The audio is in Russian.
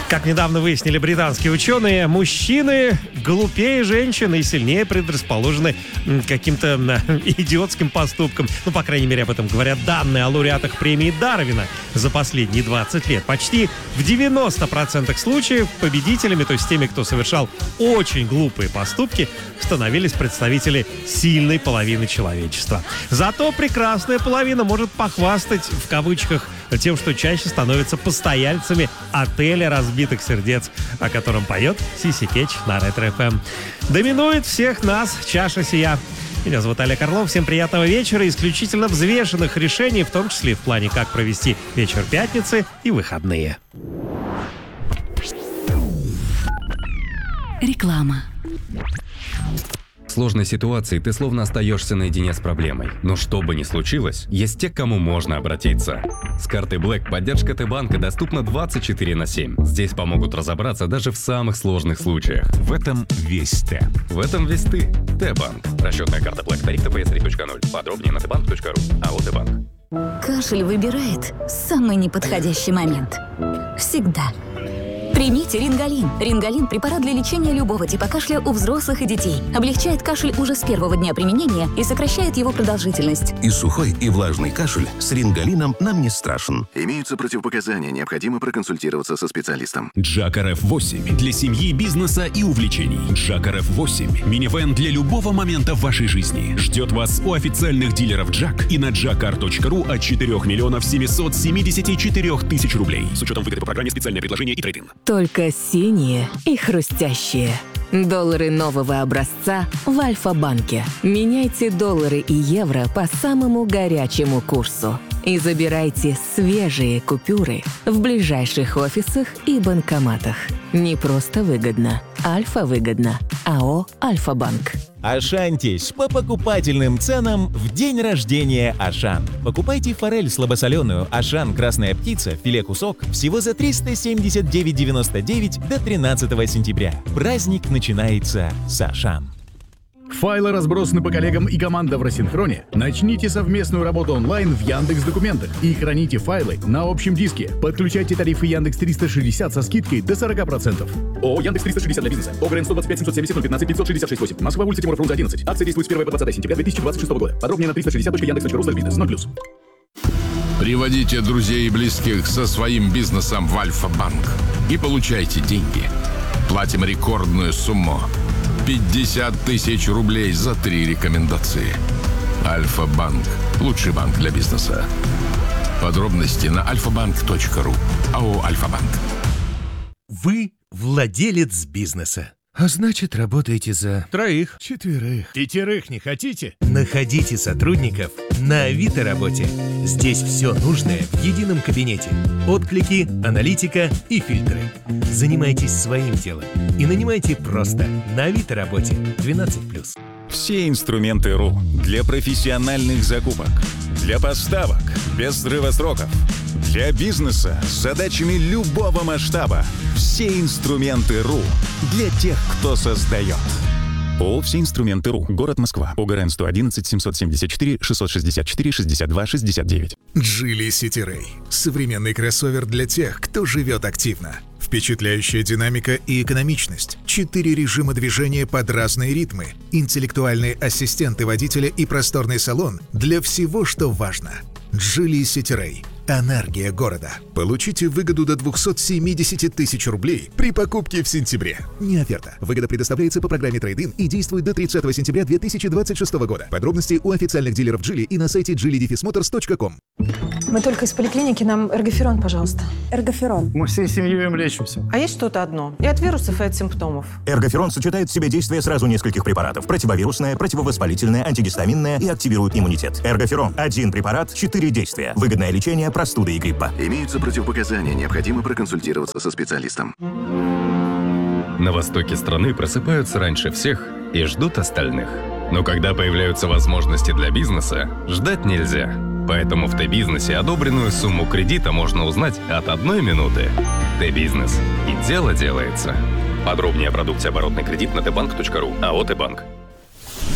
Как недавно выяснили британские ученые, мужчины глупее женщин и сильнее предрасположены к каким-то идиотским поступкам. Ну, по крайней мере, об этом говорят данные о лауреатах премии Дарвина за последние 20 лет. Почти в 90% случаев победителями, то есть теми, кто совершал очень глупые поступки, становились представители сильной половины человечества. Зато прекрасная половина может похвастать, в кавычках, тем, что чаще становятся постояльцами отеля разбитых сердец, о котором поет Сиси Кетч на Ретро-ФМ. Доминует всех нас чаша сия. Меня зовут Олег Орлов. Всем приятного вечера. Исключительно взвешенных решений, в том числе в плане, как провести вечер пятницы и выходные. Реклама. В сложной ситуации ты словно остаешься наедине с проблемой. Но что бы ни случилось, есть те, к кому можно обратиться. С картой Black поддержка Т-банка доступна 24/7. Здесь помогут разобраться даже в самых сложных случаях. В этом весь Т. В этом весь ты. Т-банк. Расчетная карта Black. Тариф ТПС 3.0. Подробнее на tbank.ru. АО Т-банк. Кашель выбирает самый неподходящий момент. Всегда. Примите Рингалин. Рингалин – препарат для лечения любого типа кашля у взрослых и детей. Облегчает кашель уже с первого дня применения и сокращает его продолжительность. И сухой, и влажный кашель с Рингалином нам не страшен. Имеются противопоказания, необходимо проконсультироваться со специалистом. Джак РФ-8 для семьи, бизнеса и увлечений. Джак РФ-8 – минивэн для любого момента в вашей жизни. Ждет вас у официальных дилеров Джак и на jackar.ru от 4 774 000 рублей. С учетом выгоды по программе «Специальное предложение» и трейд-ин. Только синие и хрустящие. Доллары нового образца в Альфа-банке. Меняйте доллары и евро по самому горячему курсу. И забирайте свежие купюры в ближайших офисах и банкоматах. Не просто выгодно. Альфа-выгодно. АО «Альфа-банк». Ашантись по покупательным ценам в день рождения Ашан. Покупайте форель слабосоленую Ашан Красная Птица, филе кусок всего за 379,99 до 13 сентября. Праздник начинается с Ашан. Файлы разбросаны по коллегам и командам в рассинхроне. Начните совместную работу онлайн в Яндекс.Документах и храните файлы на общем диске. Подключайте тарифы Яндекс 360 со скидкой до 40%. ООО Яндекс 360 для бизнеса. ОГРН 125 770 015 566 8. Москва, улица Тимура Фрунзе 11. Акция действует с 1 по 20 сентября 2026 года. Подробнее на 360.яндекс.ру/бизнес. 0+. Приводите друзей и близких со своим бизнесом в Альфа-банк и получайте деньги. Платим рекордную сумму. 50 000 рублей за 3 рекомендации. Альфа-банк. Лучший банк для бизнеса. Подробности на alfabank.ru. АО «Альфа-банк». Вы владелец бизнеса. А значит, работаете за... 3, 4, 5 не хотите? Находите сотрудников на Авито работе. Здесь все нужное в едином кабинете. Отклики, аналитика и фильтры. Занимайтесь своим делом и нанимайте просто на Авито работе 12+. Все инструменты РУ для профессиональных закупок, для поставок без срыва сроков, для бизнеса с задачами любого масштаба. Все инструменты РУ для тех, кто создает. ООО «Все инструменты РУ». Город Москва. ОГРН 111 774 664 62 69. Geely City Ray. Современный кроссовер для тех, кто живет активно. Впечатляющая динамика и экономичность. 4 режима движения под разные ритмы. Интеллектуальные ассистенты водителя и просторный салон для всего, что важно. Geely City Ray. Энергия города. Получите выгоду до 270 000 рублей при покупке в сентябре. Не оферта. Выгода предоставляется по программе Trade-in и действует до 30 сентября 2026 года. Подробности у официальных дилеров Geely и на сайте geely-motors.com. Мы только из поликлиники, нам эргоферон, пожалуйста. Эргоферон. Мы всей семьей им лечимся. А есть что-то одно? И от вирусов, и от симптомов. Эргоферон сочетает в себе действие сразу нескольких препаратов. Противовирусное, противовоспалительное, антигистаминное и активирует иммунитет. Эргоферон. Один препарат, 4 действия. Выгодное лечение простуды и гриппа. Имеются противопоказания, необходимо проконсультироваться со специалистом. На востоке страны просыпаются раньше всех и ждут остальных. Но когда появляются возможности для бизнеса, ждать нельзя. Поэтому в Т-бизнесе одобренную сумму кредита можно узнать от 1 минуты. Т-бизнес. И дело делается. Подробнее о продукте оборотный кредит на tbank.ru. АО «Т-банк».